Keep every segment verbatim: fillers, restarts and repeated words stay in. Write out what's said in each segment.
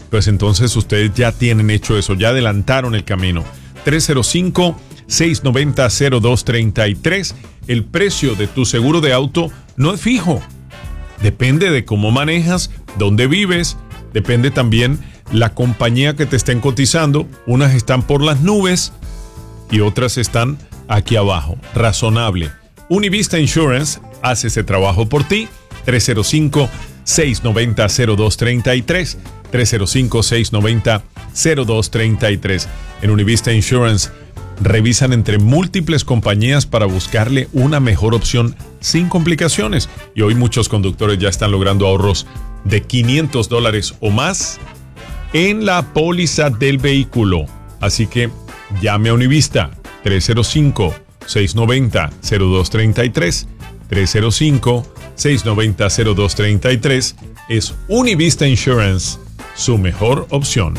pues entonces ustedes ya tienen hecho eso, ya adelantaron el camino. tres cero cinco, seis nueve cero, cero dos tres tres. El precio de tu seguro de auto no es fijo. Depende de cómo manejas, dónde vives, depende también la compañía que te estén cotizando. Unas están por las nubes y otras están aquí abajo. Razonable. Univista Insurance hace ese trabajo por ti. tres cero cinco, seis nueve cero, cero dos tres tres. tres cero cinco, seis nueve cero, cero dos tres tres. En Univista Insurance revisan entre múltiples compañías para buscarle una mejor opción sin complicaciones. Y hoy muchos conductores ya están logrando ahorros de quinientos dólares o más en la póliza del vehículo. Así que llame a Univista tres cero cinco, seis nueve cero, cero dos tres tres. tres cero cinco, seis nueve cero, cero dos tres tres. Es Univista Insurance, su mejor opción.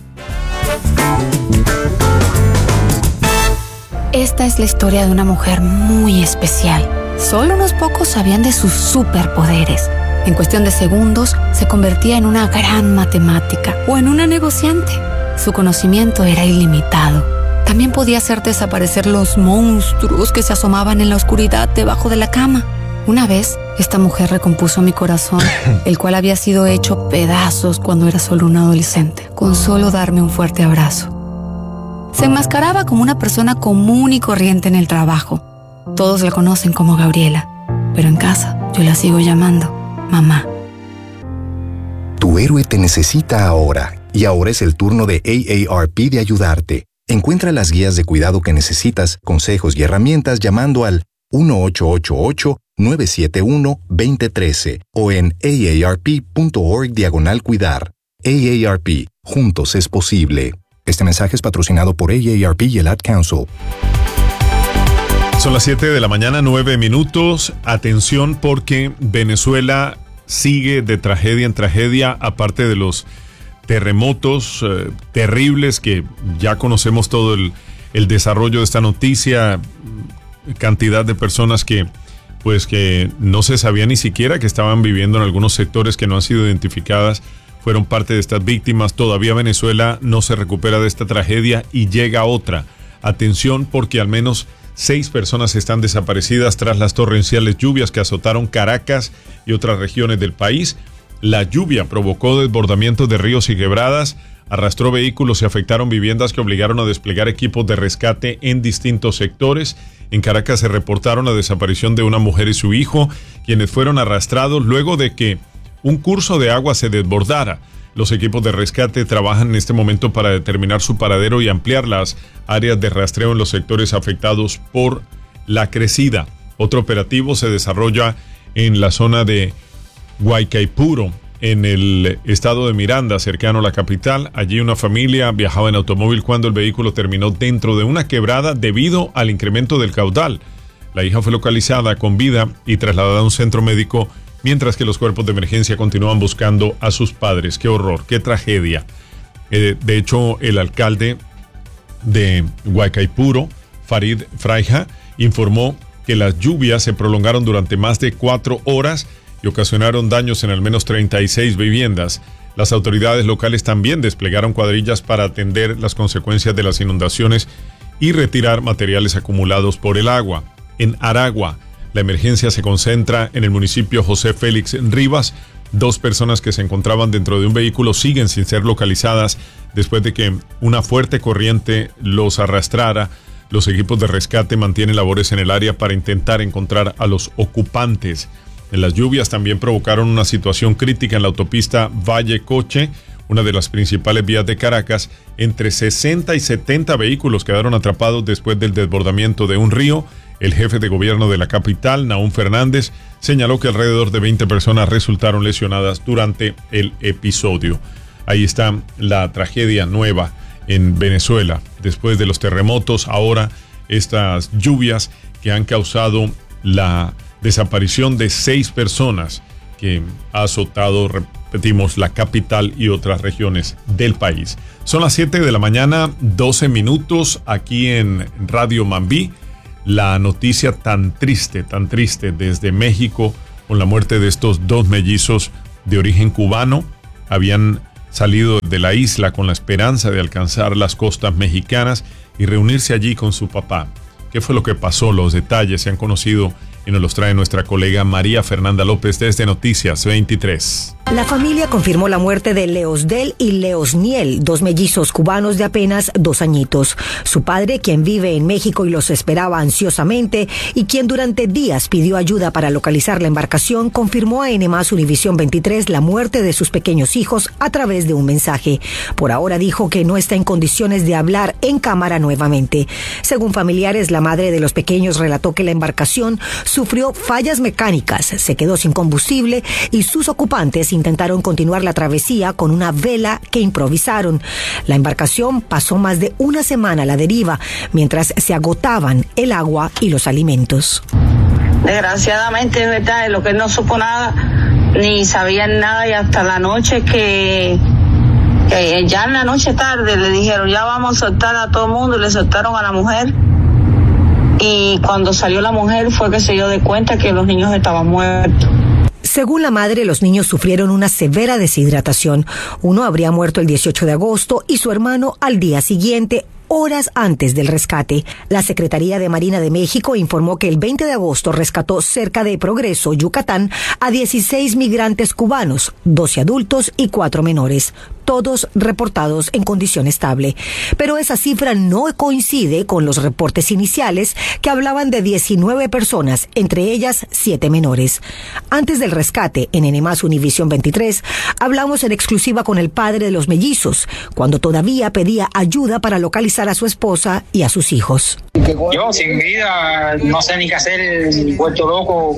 Esta es la historia de una mujer muy especial. Solo unos pocos sabían de sus superpoderes. En cuestión de segundos, se convertía en una gran matemática o en una negociante. Su conocimiento era ilimitado. También podía hacer desaparecer los monstruos que se asomaban en la oscuridad debajo de la cama. Una vez, esta mujer recompuso mi corazón, el cual había sido hecho pedazos cuando era solo un adolescente, con solo darme un fuerte abrazo. Se enmascaraba como una persona común y corriente en el trabajo. Todos la conocen como Gabriela, pero en casa yo la sigo llamando mamá. Tu héroe te necesita ahora, y ahora es el turno de A A R P de ayudarte. Encuentra las guías de cuidado que necesitas, consejos y herramientas llamando al uno ocho ocho ocho, nueve siete uno, dos cero uno tres o en aarp.org diagonal cuidar. A A R P, juntos es posible. Este mensaje es patrocinado por A A R P y el Ad Council. Son las siete de la mañana, nueve minutos. Atención porque Venezuela sigue de tragedia en tragedia, aparte de los terremotos eh, terribles que ya conocemos todo el, el desarrollo de esta noticia, cantidad de personas que pues que no se sabía ni siquiera que estaban viviendo en algunos sectores que no han sido identificadas, fueron parte de estas víctimas. Todavía Venezuela no se recupera de esta tragedia y llega otra. Atención porque al menos seis personas están desaparecidas tras las torrenciales lluvias que azotaron Caracas y otras regiones del país. La lluvia provocó desbordamientos de ríos y quebradas, arrastró vehículos y afectaron viviendas que obligaron a desplegar equipos de rescate en distintos sectores. En Caracas se reportaron la desaparición de una mujer y su hijo, quienes fueron arrastrados luego de que un curso de agua se desbordara. Los equipos de rescate trabajan en este momento para determinar su paradero y ampliar las áreas de rastreo en los sectores afectados por la crecida. Otro operativo se desarrolla en la zona de Guaycaipuro, en el estado de Miranda, cercano a la capital. Allí una familia viajaba en automóvil cuando el vehículo terminó dentro de una quebrada debido al incremento del caudal. La hija fue localizada con vida y trasladada a un centro médico, mientras que los cuerpos de emergencia continúan buscando a sus padres. ¡Qué horror! ¡Qué tragedia! Eh, de hecho, el alcalde de Guaycaipuro, Farid Fraija, informó que las lluvias se prolongaron durante más de cuatro horas y ocasionaron daños en al menos treinta y seis viviendas. Las autoridades locales también desplegaron cuadrillas para atender las consecuencias de las inundaciones y retirar materiales acumulados por el agua. En Aragua, la emergencia se concentra en el municipio José Félix Rivas. Dos personas que se encontraban dentro de un vehículo siguen sin ser localizadas después de que una fuerte corriente los arrastrara. Los equipos de rescate mantienen labores en el área para intentar encontrar a los ocupantes. Las lluvias también provocaron una situación crítica en la autopista Valle Coche, una de las principales vías de Caracas. Entre sesenta y setenta vehículos quedaron atrapados después del desbordamiento de un río. El jefe de gobierno de la capital, Nahum Fernández, señaló que alrededor de veinte personas resultaron lesionadas durante el episodio. Ahí está la tragedia nueva en Venezuela. Después de los terremotos, ahora estas lluvias que han causado la desaparición de seis personas que ha azotado, repetimos, la capital y otras regiones del país. Son las siete de la mañana, doce minutos, aquí en Radio Mambí. La noticia tan triste, tan triste desde México, con la muerte de estos dos mellizos de origen cubano. Habían salido de la isla con la esperanza de alcanzar las costas mexicanas y reunirse allí con su papá. ¿Qué fue lo que pasó? Los detalles se han conocido y nos los trae nuestra colega María Fernanda López desde Noticias veintitrés. La familia confirmó la muerte de Leosdel y Leosniel, dos mellizos cubanos de apenas dos añitos. Su padre, quien vive en México y los esperaba ansiosamente, y quien durante días pidió ayuda para localizar la embarcación, confirmó a N más Univisión veintitrés la muerte de sus pequeños hijos a través de un mensaje. Por ahora dijo que no está en condiciones de hablar en cámara nuevamente. Según familiares, la madre de los pequeños relató que la embarcación sufrió fallas mecánicas, se quedó sin combustible y sus ocupantes intentaron continuar la travesía con una vela que improvisaron. La embarcación pasó más de una semana a la deriva mientras se agotaban el agua y los alimentos. Desgraciadamente, es verdad, lo que él no supo nada, ni sabían nada, y hasta la noche que, que ya en la noche tarde le dijeron, ya vamos a soltar a todo el mundo, y le soltaron a la mujer. Y cuando salió la mujer fue que se dio de cuenta que los niños estaban muertos. Según la madre, los niños sufrieron una severa deshidratación. Uno habría muerto el dieciocho de agosto y su hermano al día siguiente, horas antes del rescate. La Secretaría de Marina de México informó que el veinte de agosto rescató cerca de Progreso, Yucatán, a dieciséis migrantes cubanos, doce adultos y cuatro menores, todos reportados en condición estable. Pero esa cifra no coincide con los reportes iniciales que hablaban de diecinueve personas, entre ellas siete menores. Antes del rescate, en N más Univisión veintitrés, hablamos en exclusiva con el padre de los mellizos, cuando todavía pedía ayuda para localizar a su esposa y a sus hijos. Yo sin vida no sé ni qué hacer, vuelto loco.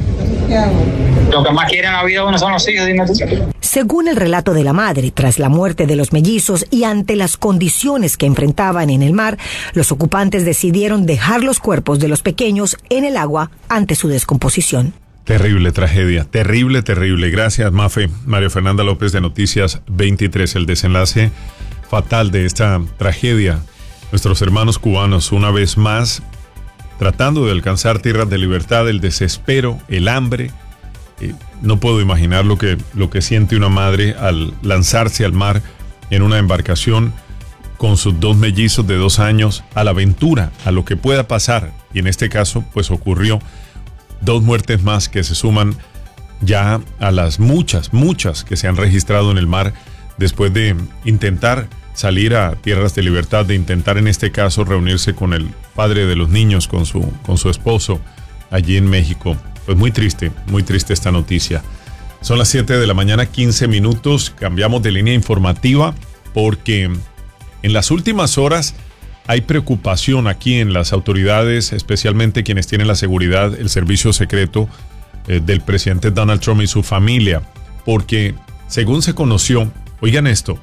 Lo que más quieren en la vida uno son los hijos, dime tú. Según el relato de la madre, tras la muerte de los mellizos y ante las condiciones que enfrentaban en el mar, los ocupantes decidieron dejar los cuerpos de los pequeños en el agua ante su descomposición. Terrible tragedia, terrible, terrible. Gracias, Mafe. María Fernanda López de Noticias veintitrés. El desenlace fatal de esta tragedia. Nuestros hermanos cubanos, una vez más, tratando de alcanzar tierras de libertad, el desespero, el hambre. Eh, no puedo imaginar lo que, lo que siente una madre al lanzarse al mar en una embarcación con sus dos mellizos de dos años, a la aventura, a lo que pueda pasar. Y en este caso, pues ocurrió dos muertes más que se suman ya a las muchas, muchas que se han registrado en el mar después de intentar salir a tierras de libertad, de intentar en este caso reunirse con el padre de los niños, con su, con su esposo allí en México. Pues muy triste, muy triste esta noticia. Son las siete de la mañana, quince minutos. Cambiamos de línea informativa porque en las últimas horas hay preocupación aquí en las autoridades, especialmente quienes tienen la seguridad, el servicio secreto eh, del presidente Donald Trump y su familia, porque según se conoció, oigan esto,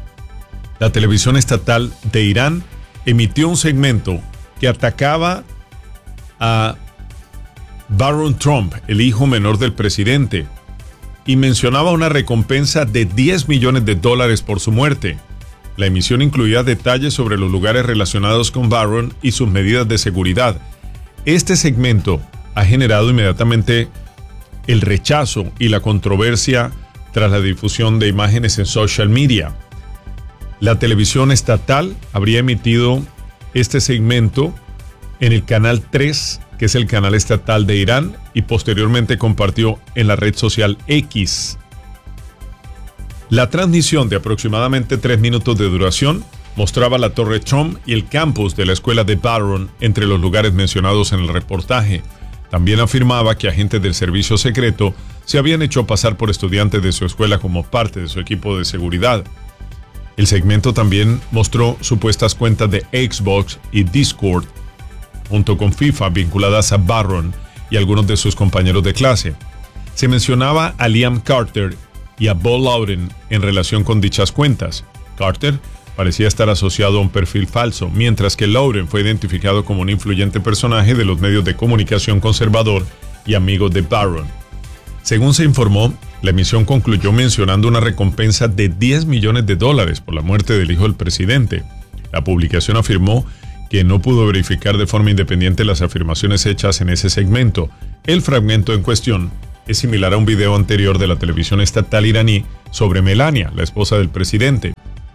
la televisión estatal de Irán emitió un segmento que atacaba a Barron Trump, el hijo menor del presidente, y mencionaba una recompensa de diez millones de dólares por su muerte. La emisión incluía detalles sobre los lugares relacionados con Barron y sus medidas de seguridad. Este segmento ha generado inmediatamente el rechazo y la controversia tras la difusión de imágenes en social media. La televisión estatal habría emitido este segmento en el canal tres, que es el canal estatal de Irán, y posteriormente compartió en la red social X. La transmisión de aproximadamente tres minutos de duración mostraba la Torre Trump y el campus de la escuela de Barron entre los lugares mencionados en el reportaje. También afirmaba que agentes del servicio secreto se habían hecho pasar por estudiantes de su escuela como parte de su equipo de seguridad. El segmento también mostró supuestas cuentas de Xbox y Discord, junto con FIFA, vinculadas a Barron y algunos de sus compañeros de clase. Se mencionaba a Liam Carter y a Bo Louden en relación con dichas cuentas. Carter parecía estar asociado a un perfil falso, mientras que Louden fue identificado como un influyente personaje de los medios de comunicación conservador y amigo de Barron. Según se informó, la emisión concluyó mencionando una recompensa de diez millones de dólares por la muerte del hijo del presidente. La publicación afirmó que no pudo verificar de forma independiente las afirmaciones hechas en ese segmento. El fragmento en cuestión es similar a un video anterior de la televisión estatal iraní sobre Melania, la esposa del presidente.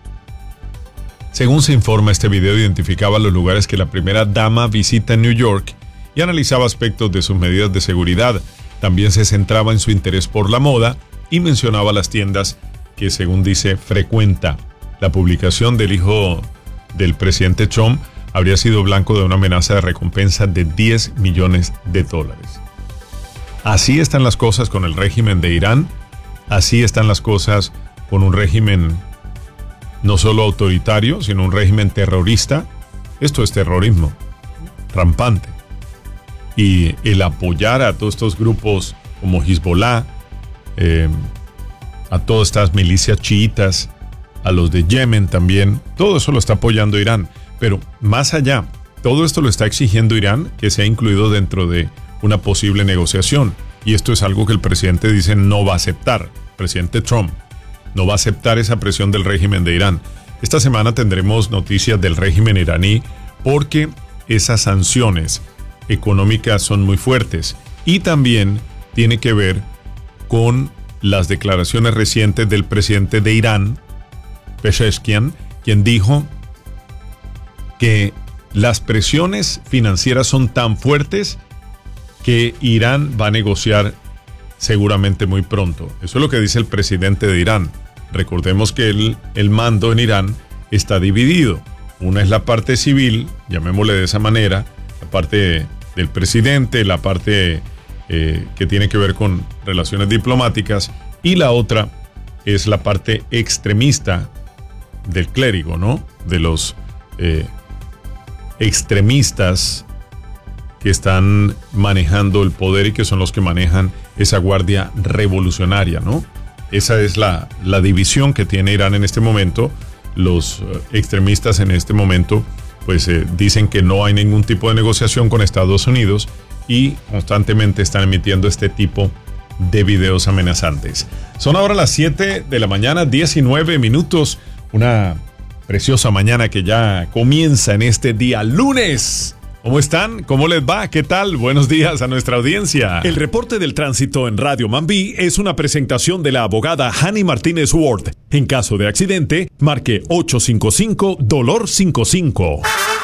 Según se informa, este video identificaba los lugares que la primera dama visita en New York y analizaba aspectos de sus medidas de seguridad. También se centraba en su interés por la moda y mencionaba las tiendas que, según dice, frecuenta. La publicación del hijo del presidente Trump habría sido blanco de una amenaza de recompensa de diez millones de dólares. Así están las cosas con el régimen de Irán, así están las cosas con un régimen no solo autoritario, sino un régimen terrorista. Esto es terrorismo rampante. Y el apoyar a todos estos grupos como Hezbollah, eh, a todas estas milicias chiitas, a los de Yemen también, todo eso lo está apoyando Irán. Pero más allá, todo esto lo está exigiendo Irán, que sea incluido dentro de una posible negociación. Y esto es algo que el presidente dice no va a aceptar. El presidente Trump no va a aceptar esa presión del régimen de Irán. Esta semana tendremos noticias del régimen iraní porque esas sanciones económicas son muy fuertes. Y también tiene que ver con las declaraciones recientes del presidente de Irán, Pezeshkian, quien dijo que las presiones financieras son tan fuertes que Irán va a negociar seguramente muy pronto. Eso es lo que dice el presidente de Irán. Recordemos que el, el mando en Irán está dividido. Una es la parte civil, llamémosle de esa manera, la parte del presidente, la parte eh, que tiene que ver con relaciones diplomáticas, y la otra es la parte extremista del clérigo, ¿no? De los eh, extremistas que están manejando el poder y que son los que manejan esa guardia revolucionaria, ¿no? Esa es la, la división que tiene Irán en este momento. Los uh, extremistas en este momento pues eh, dicen que no hay ningún tipo de negociación con Estados Unidos y constantemente están emitiendo este tipo de videos amenazantes. Son ahora las siete de la mañana, diecinueve minutos. Una preciosa mañana que ya comienza en este día lunes. ¿Cómo están? ¿Cómo les va? ¿Qué tal? Buenos días a nuestra audiencia. El reporte del tránsito en Radio Mambí es una presentación de la abogada Hani Martínez Ward. En caso de accidente, marque ocho cinco cinco dolor cincuenta y cinco.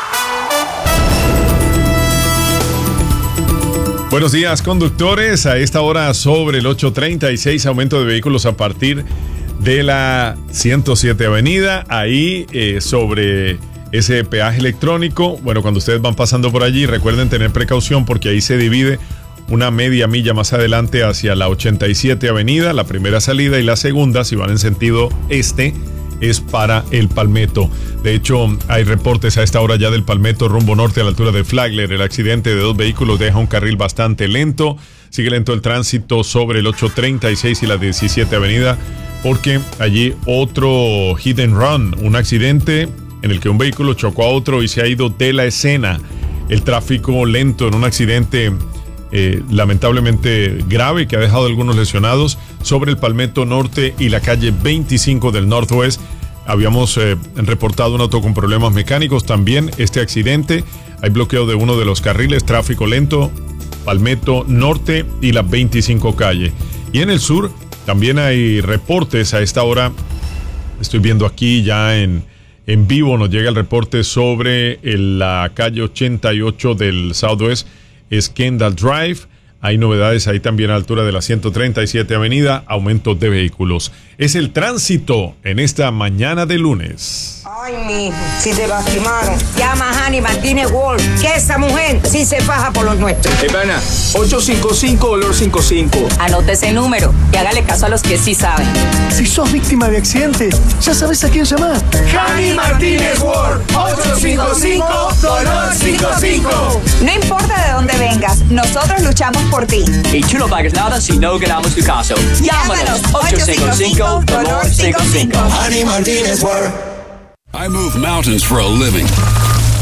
Buenos días, conductores. A esta hora sobre el ocho treinta y seis, aumento de vehículos a partir de la ciento siete Avenida. Ahí eh, sobre ese peaje electrónico. Bueno, cuando ustedes van pasando por allí, recuerden tener precaución porque ahí se divide una media milla más adelante hacia la ochenta y siete Avenida, la primera salida, y la segunda, si van en sentido este, es para el Palmetto. De hecho, hay reportes a esta hora ya del Palmetto rumbo norte a la altura de Flagler. El accidente de dos vehículos deja un carril bastante lento. Sigue lento el tránsito sobre el ocho treinta y seis y la diecisiete Avenida porque allí otro hit and run, un accidente en el que un vehículo chocó a otro y se ha ido de la escena. El tráfico lento en un accidente eh, lamentablemente grave que ha dejado algunos lesionados sobre el Palmetto Norte y la calle veinticinco del Northwest. Habíamos eh, reportado un auto con problemas mecánicos. También este accidente, hay bloqueo de uno de los carriles, tráfico lento, Palmetto Norte y la veinticinco calle. Y en el sur también hay reportes a esta hora. Estoy viendo aquí ya en En vivo nos llega el reporte sobre el, la calle ochenta y ocho del Southwest, es Kendall Drive. Hay novedades ahí también a la altura de la ciento treinta y siete Avenida, aumento de vehículos. Es el tránsito en esta mañana de lunes. Ay, mijo, si te lastimaron, llama a Hani Martínez Ward, que esa mujer sí se faja por los nuestros. Hey, pana, ocho cinco cinco dolor cincuenta y cinco. Anote ese número y hágale caso a los que sí saben. Si sos víctima de accidente, ya sabes a quién llamar. Hani Martínez Ward, ocho cinco cinco dolor cincuenta y cinco. No importa de dónde vengas, nosotros luchamos por ti. Y tú no pagues nada si no ganamos tu caso. Llámanos ocho cinco cinco dolor cincuenta y cinco. Hani Martínez Ward. I move mountains for a living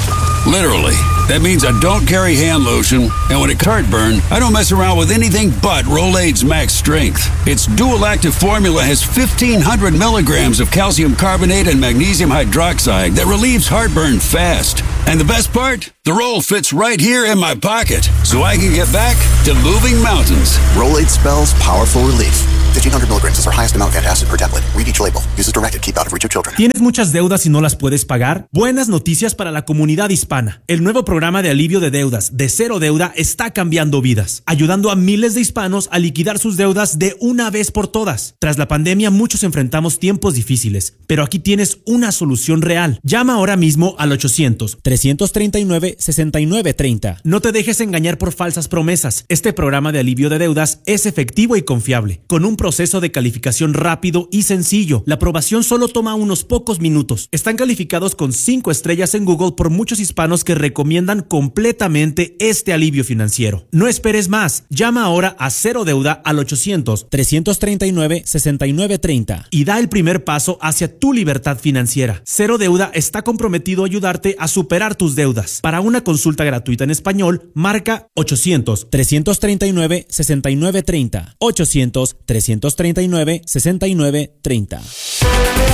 Literally. That means I don't carry hand lotion, and when it heartburn, I don't mess around with anything but Rolaids Max Strength. Its dual-active formula has fifteen hundred milligrams of calcium carbonate and magnesium hydroxide that relieves heartburn fast. And the best part? The roll fits right here in my pocket, so I can get back to moving mountains. Rolaids spells powerful relief. fifteen hundred milligrams is our highest amount of antacid per tablet. Read each label. Use as directed. Keep out of reach of children. ¿Tienes muchas deudas y no las puedes pagar? Buenas noticias para la comunidad hispana. El nuevo programa de alivio de deudas de Cero Deuda está cambiando vidas, ayudando a miles de hispanos a liquidar sus deudas de una vez por todas. Tras la pandemia, muchos enfrentamos tiempos difíciles, pero aquí tienes una solución real. Llama ahora mismo al ochocientos, trescientos treinta y nueve, sesenta y nueve treinta. No te dejes engañar por falsas promesas. Este programa de alivio de deudas es efectivo y confiable, con un proceso de calificación rápido y sencillo. La aprobación solo toma unos pocos minutos. Están calificados con cinco estrellas en Google por muchos hispanos que recomiendan completamente este alivio financiero. No esperes más. Llama ahora a Cero Deuda al ochocientos, trescientos treinta y nueve, sesenta y nueve treinta y da el primer paso hacia tu libertad financiera. Cero Deuda está comprometido a ayudarte a superar tus deudas. Para una consulta gratuita en español, marca ochocientos, trescientos treinta y nueve, sesenta y nueve treinta. ochocientos, trescientos treinta y nueve, sesenta y nueve treinta.